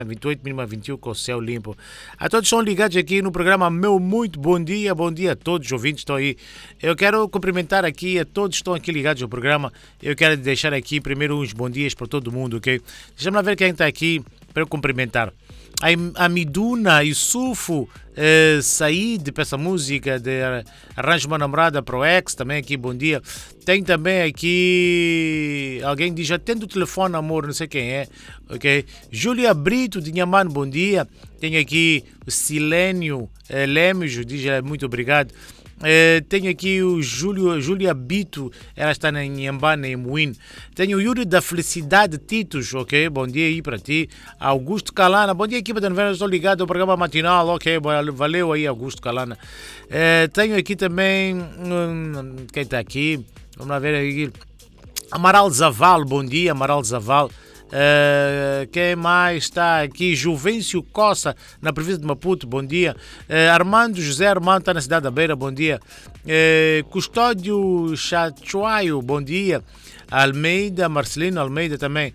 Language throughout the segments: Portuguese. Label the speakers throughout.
Speaker 1: 28, mínima 21, com o céu limpo. A todos estão ligados aqui no programa Meu Muito Bom Dia a todos os ouvintes que estão aí. Eu quero cumprimentar aqui a todos que estão aqui ligados ao programa. Eu quero deixar aqui primeiro uns bons dias para todo mundo, ok? Deixa-me lá ver quem está aqui para eu cumprimentar. A Miduna e Sufo Said para essa música de Arranjo uma Namorada para o Ex, também aqui, bom dia. Tem também aqui alguém diz, atende o telefone, amor, não sei quem é, ok? Júlia Brito de Inhamano, bom dia. Tem aqui o Silênio Lemos, diz muito obrigado. Tenho aqui o Júlia Bito, ela está na Inhambana, em Moinho. Tenho o Yuri da Felicidade Titos, ok? Bom dia aí para ti. Augusto Calana, bom dia, equipa da novela, estou ligado ao programa matinal, ok? Valeu aí, Augusto Calana. Tenho aqui também, quem está aqui? Vamos lá ver aqui. Amaral Zaval, bom dia, Amaral Zaval. Quem mais está aqui? Juvencio Costa, na Província de Maputo, bom dia. José Armando está na cidade da Beira, bom dia. Custódio Chachuaio, bom dia. Almeida, Marcelino Almeida também.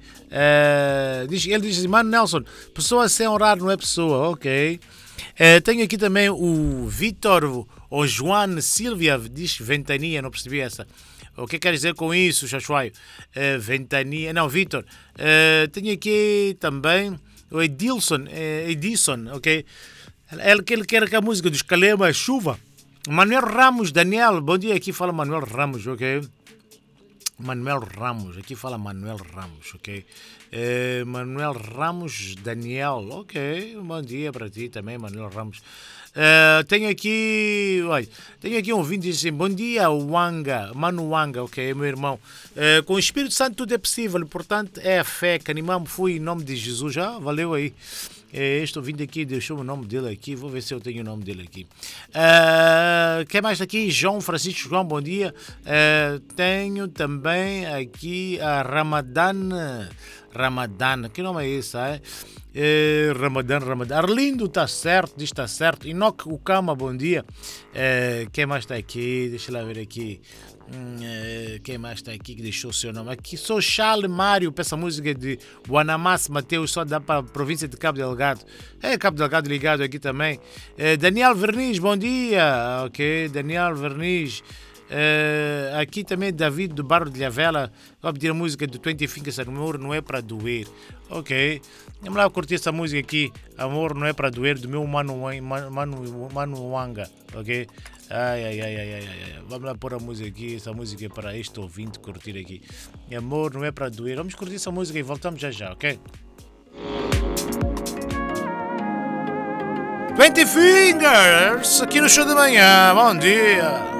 Speaker 1: Ele diz assim, Mano Nelson, pessoa sem honrar não é pessoa, ok. Tenho aqui também o Vitor, o João Silvia, diz Ventania, não percebi essa. O que quer dizer com isso, Chachuaio? Ventania. Não, Vitor. Tenho aqui também o Edilson, ok? Ele quer que a música dos Calema é Chuva. Manuel Ramos, Daniel. Bom dia, aqui fala Manuel Ramos, ok? Manuel Ramos, aqui fala Manuel Ramos, ok? Manuel Ramos, Daniel, ok? Bom dia para ti também, Manuel Ramos. Tenho aqui um ouvinte que diz assim, bom dia, Mano Wanga, ok, meu irmão. Com o Espírito Santo tudo é possível, portanto é a fé que animamos, fui em nome de Jesus, já valeu aí. Este ouvinte aqui deixou o nome dele aqui, vou ver se eu tenho o nome dele aqui. Quem mais aqui? João Francisco, João, bom dia. Tenho também aqui a Ramadan, que nome é esse? Ramadan. Arlindo está certo, diz está certo. Inoc Ukama, bom dia. Quem mais está aqui? Deixa lá ver aqui. Quem mais está aqui que deixou o seu nome? Aqui sou Charles Mário, para essa música de Guanamás Mateus, só dá para a província de Cabo Delgado. Cabo Delgado ligado aqui também. Daniel Verniz, bom dia. Ok, Daniel Verniz. Aqui também David do Barro de Lhavela. Vou pedir a música do 20 Fingers, Amor Não É Para Doer. Ok, vamos lá curtir essa música aqui, Amor Não É Para Doer, do meu Mano Wanga. Ok, vamos lá pôr a música aqui. Essa música é para este ouvinte curtir aqui. Amor Não É Para Doer. Vamos curtir essa música e voltamos já, ok? 20 Fingers aqui no show da manhã. Bom dia.